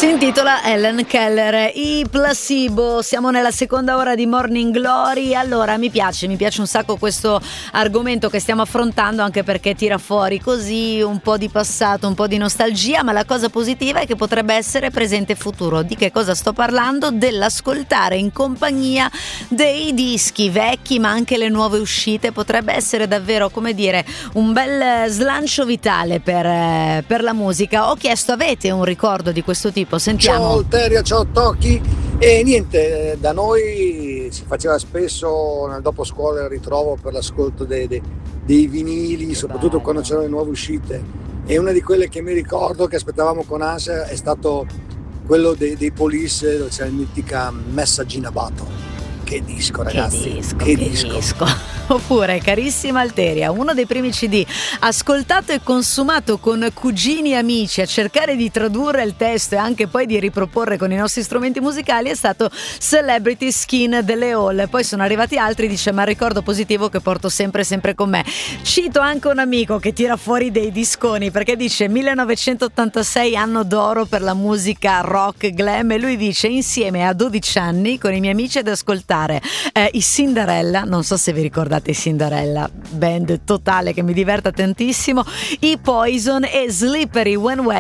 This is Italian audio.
Si intitola Helen Keller, i Placebo. Siamo nella seconda ora di Morning Glory. Allora, mi piace un sacco questo argomento che stiamo affrontando, anche perché tira fuori così un po' di passato, un po' di nostalgia, ma la cosa positiva è che potrebbe essere presente e futuro. Di che cosa sto parlando? Dell'ascoltare in compagnia dei dischi vecchi, ma anche le nuove uscite. Potrebbe essere davvero, come dire, un bel slancio vitale per la musica. Ho chiesto, avete un ricordo di questo tipo? Sentiamo. Ciao Teria, ciao Tocchi. E niente, da noi si faceva spesso nel dopo scuola il ritrovo per l'ascolto dei vinili, soprattutto quando c'erano le nuove uscite. E una di quelle che mi ricordo che aspettavamo con ansia è stato quello dei Police, dove c'era la mitica Messaggina Battle. Che disco, ragazzi, che disco. Oppure, carissima Alteria, uno dei primi CD ascoltato e consumato con cugini e amici a cercare di tradurre il testo e anche poi di riproporre con i nostri strumenti musicali è stato Celebrity Skin delle Hall. Poi sono arrivati altri, dice, ma ricordo positivo che porto sempre con me. Cito anche un amico che tira fuori dei disconi, perché dice 1986, anno d'oro per la musica rock glam, e lui dice insieme a 12 anni con i miei amici ad ascoltare i Cinderella, non so se vi ricordate i Cinderella, band totale che mi diverta tantissimo, i Poison e Slippery When Wet